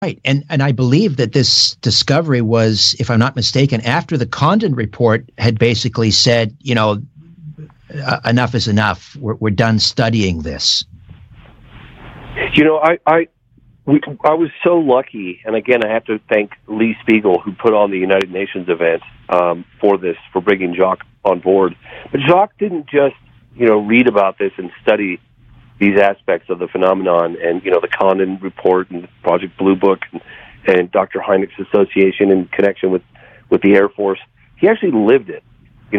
Right. And I believe that this discovery was, if I'm not mistaken, after the Condon report had basically said, enough is enough. We're done studying this. I was so lucky, and again, I have to thank Lee Spiegel, who put on the United Nations event for bringing Jacques on board. But Jacques didn't just, read about this and study these aspects of the phenomenon, and the Condon report and Project Blue Book and Dr. Hynek's association in connection with the Air Force. He actually lived it,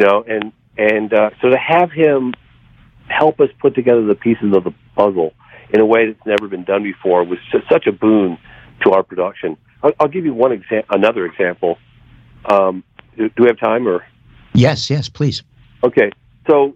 so to have him help us put together the pieces of the puzzle in a way that's never been done before was just such a boon to our production. I'll give you another example. Do we have time? Or Yes, please. Okay, so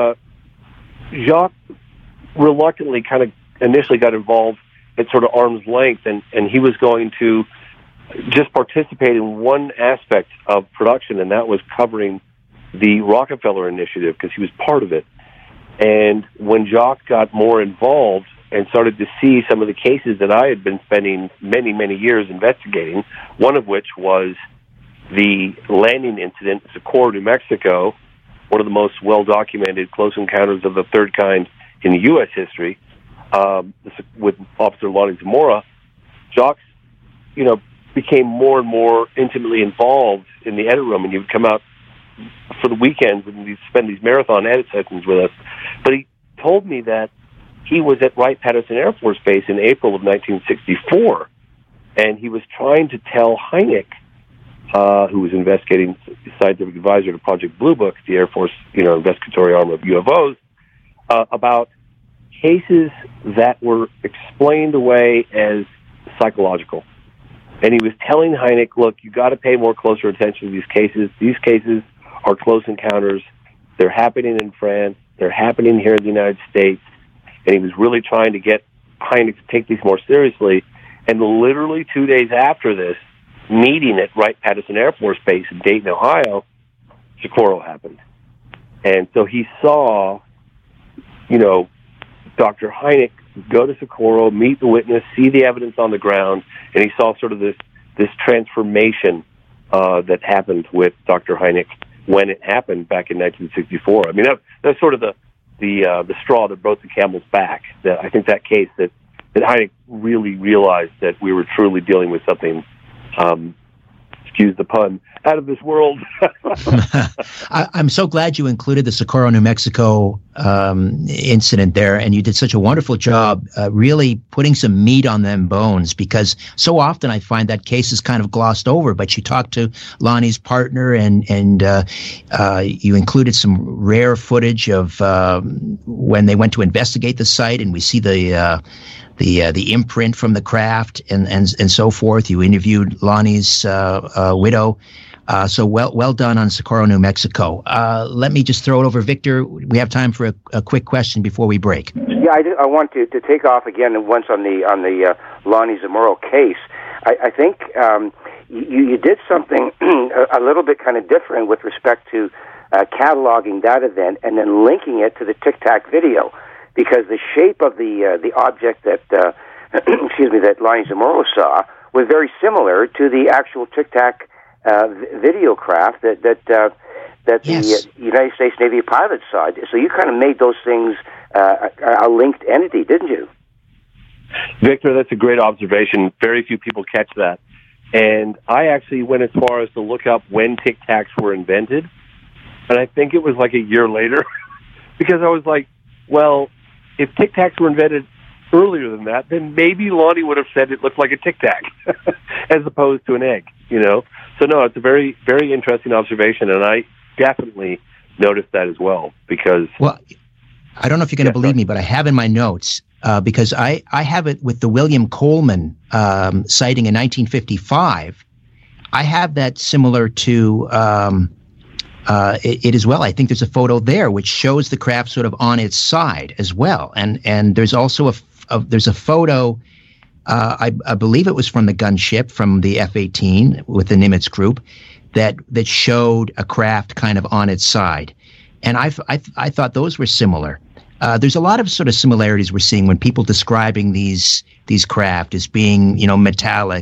Jacques reluctantly kind of initially got involved at sort of arm's length, and he was going to just participate in one aspect of production, and that was covering the Rockefeller Initiative, because he was part of it. And when Jacques got more involved and started to see some of the cases that I had been spending many, many years investigating, one of which was the landing incident in Socorro, New Mexico, one of the most well-documented close encounters of the third kind in the U.S. history, with Officer Lonnie Zamora. Jacques, became more and more intimately involved in the edit room, and he would come out for the weekends and he'd spend these marathon edit sessions with us. But he told me that he was at Wright-Patterson Air Force Base in April of 1964, and he was trying to tell Hynek, who was investigating scientific advisor to Project Blue Book, the Air Force, investigatory arm of UFOs, about cases that were explained away as psychological. And he was telling Hynek, look, you got to pay more closer attention to these cases. These cases are close encounters. They're happening in France. They're happening here in the United States. And he was really trying to get Hynek to take these more seriously. And literally 2 days after this meeting at Wright-Patterson Air Force Base in Dayton, Ohio, Socorro happened. And so he saw, Dr. Hynek go to Socorro, meet the witness, see the evidence on the ground, and he saw sort of this transformation that happened with Dr. Hynek when it happened back in 1964. I mean, that's sort of the straw that broke the camel's back. I think that case that Hynek really realized that we were truly dealing with something, excuse the pun, out of this world. I'm so glad you included the Socorro, New Mexico incident there, and you did such a wonderful job really putting some meat on them bones, because so often I find that case is kind of glossed over, but you talked to Lonnie's partner and you included some rare footage of when they went to investigate the site, and we see the imprint from the craft and so forth. You interviewed Lonnie's widow. So well done on Socorro, New Mexico. Let me just throw it over, Victor. We have time for a quick question before we break. Yeah, I want to take off again once on the Lonnie Zamora case. I think you did something a little bit kind of different with respect to cataloging that event and then linking it to the Tic Tac video, because the shape of the object that that Lonnie Zamora saw was very similar to the actual Tic Tac video craft that yes, the United States Navy pilots saw. So you kind of made those things a linked entity, didn't you? Victor, that's a great observation. Very few people catch that. And I actually went as far as to look up when Tic Tacs were invented, and I think it was like a year later, because I was like, well, if Tic Tacs were invented earlier than that, then maybe Lonnie would have said it looked like a Tic Tac as opposed to an egg, So no, it's a very, very interesting observation, and I definitely noticed that as well, because... Well, I don't know if you're going to believe me, but I have in my notes, because I have it with the William Coleman sighting in 1955. I have that similar to it as well. I think there's a photo there which shows the craft sort of on its side as well. And there's also there's a photo, I believe it was from the gunship, from the F-18 with the Nimitz group, that showed a craft kind of on its side. And I thought those were similar. there's a lot of sort of similarities we're seeing when people describing these craft as being, metallic